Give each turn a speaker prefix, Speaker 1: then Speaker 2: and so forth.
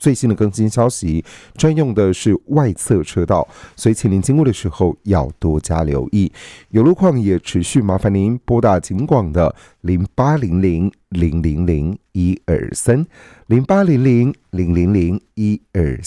Speaker 1: 最新的更新消息，专用的是外侧车道，所以请您经过的时候要多加留意。有路况也持续麻烦您拨打警广的0800-000-123，0800-000-123。